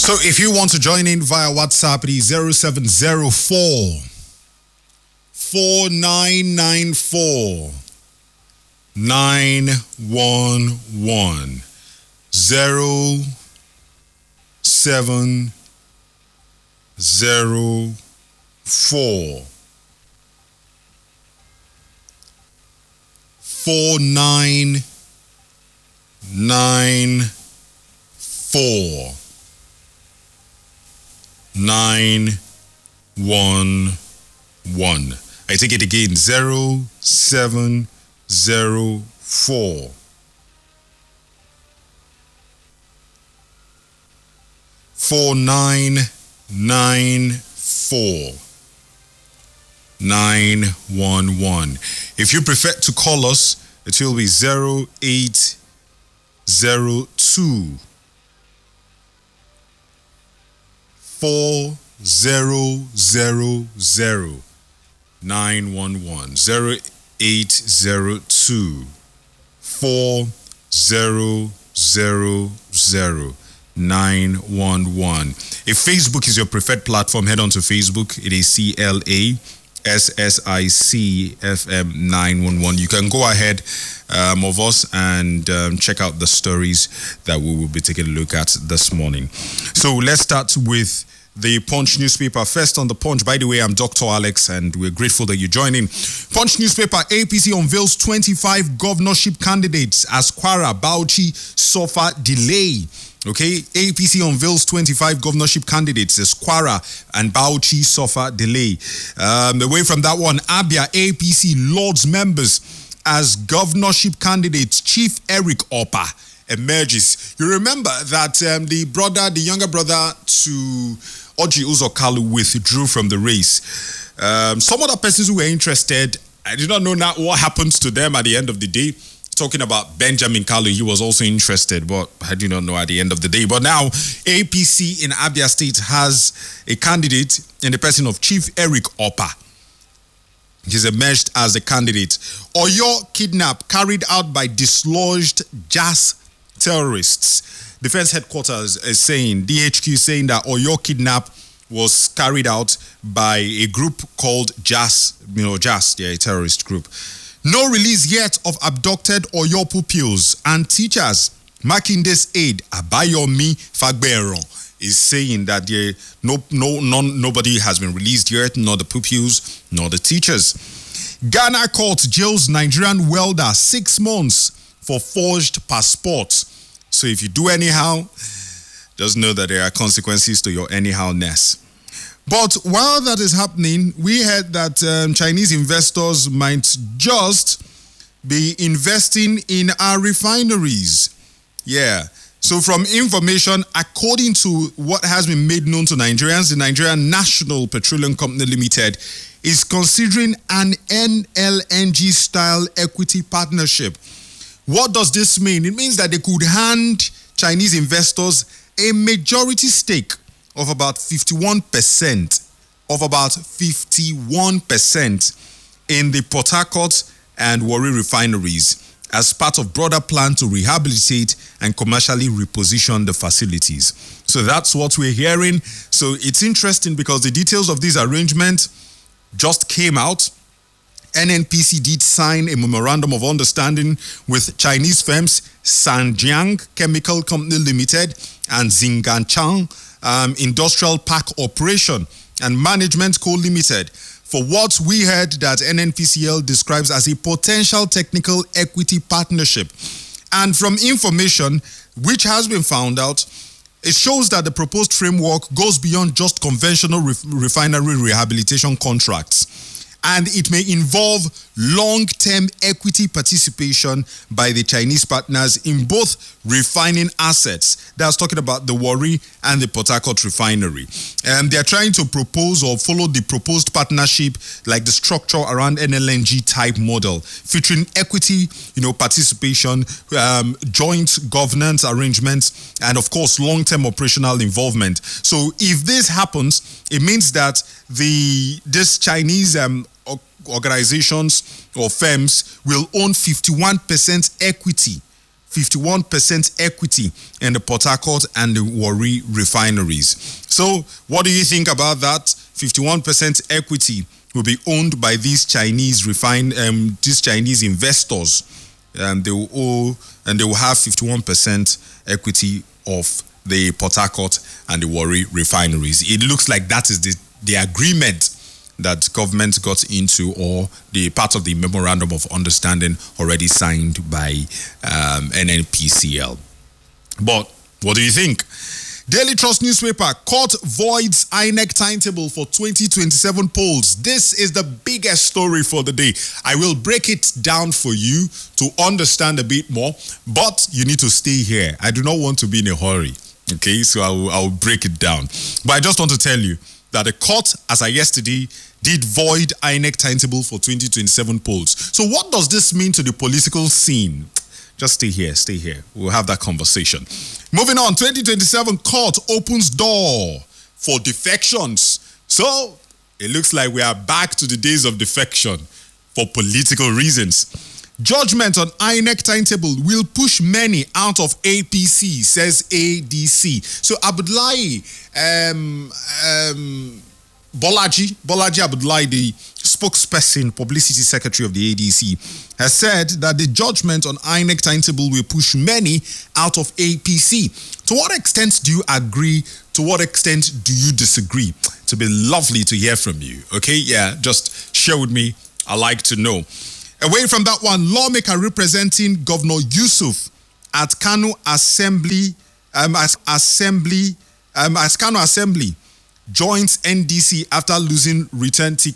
So if you want to join in via WhatsApp, it is 0704 4994 911 0704 4994 911. I take it again, 0704 4994 911. If you prefer to call us, it will be 0802 4000 911 0802 4000 911. If Facebook is your preferred platform, head on to Facebook. It is CLASSICFM 911. You can go ahead of us and check out the stories that we will be taking a look at this morning. So let's start with the Punch newspaper. First on the Punch, by the way, I'm Dr. Alex, and we're grateful that you're joining. Punch newspaper, APC unveils 25 governorship candidates as Kwara, Bauchi suffer delay. Okay, APC unveils 25 governorship candidates as Kwara and Bauchi suffer delay. Away from that one, Abia APC Lords members as governorship candidates. Chief Eric Opa emerges. You remember that the younger brother to Orji Uzor Kalu withdrew from the race. Some other persons who were interested, I do not know now what happens to them at the end of the day. Talking about Benjamin Kalu, he was also interested, but I do not know at the end of the day. But now, APC in Abia State has a candidate in the person of Chief Eric Opa. He's emerged as the candidate. Oyo kidnap carried out by dislodged JAS terrorists. Defense headquarters is saying, DHQ saying that Oyo kidnap was carried out by a group called JAS, JAS, a terrorist group. No release yet of abducted Oyo pupils and teachers. Makinde's aide, Abayomi Fagberon, is saying that nobody has been released yet, nor the pupils, nor the teachers. Ghana court jails Nigerian welder 6 months for forged passports. So if you do anyhow, just know that there are consequences to your anyhowness. But while that is happening, we heard that Chinese investors might just be investing in our refineries. Yeah. So from information, according to what has been made known to Nigerians, the Nigerian National Petroleum Company Limited is considering an NLNG-style equity partnership. What does this mean? It means that they could hand Chinese investors a majority stake of about 51%, in the Port Harcourt and Warri refineries as part of broader plan to rehabilitate and commercially reposition the facilities. So that's what we're hearing. So it's interesting because the details of this arrangement just came out. NNPC did sign a memorandum of understanding with Chinese firms Sanjiang Chemical Company Limited and Zinganchang Industrial Park Operation and Management Co. Limited for what we heard that NNPCL describes as a potential technical equity partnership. And from information which has been found out, it shows that the proposed framework goes beyond just conventional refinery rehabilitation contracts. And it may involve long-term equity participation by the Chinese partners in both refining assets. That's talking about the Warri and the Port Harcourt refinery. They are trying to propose or follow the proposed partnership like the structure around NLNG type model, featuring equity, participation, joint governance arrangements, and of course, long-term operational involvement. So if this happens, it means that this Chinese organizations or firms will own 51% equity 51% equity in the Port Harcourt and the Warri refineries. So, what do you think about that? 51% equity will be owned by these Chinese these Chinese investors. They will owe and they will have 51% equity of the Port Harcourt and the Warri refineries. It looks like that is the agreement that government got into, or the part of the memorandum of understanding already signed by NNPCL. But what do you think? Daily Trust newspaper: court voids INEC timetable for 2027 polls. This is the biggest story for the day. I will break it down for you to understand a bit more, but you need to stay here. I do not want to be in a hurry. Okay, so I will break it down. But I just want to tell you that the court, as of yesterday, did void INEC timetable for 2027 polls. So what does this mean to the political scene? Just stay here. We'll have that conversation. Moving on, 2027 court opens door for defections. So it looks like we are back to the days of defection for political reasons. Judgment on INEC timetable will push many out of APC, says ADC. So Abdullahi Bolaji Abdullahi, the spokesperson, publicity secretary of the ADC, has said that the judgment on INEC timetable will push many out of APC. To what extent do you agree? To what extent do you disagree? It would be lovely to hear from you. Okay, yeah, just share with me. I like to know. Away from that one, lawmaker representing Governor Yusuf at Kano Assembly, as Kano Assembly joins NDC after losing return ticket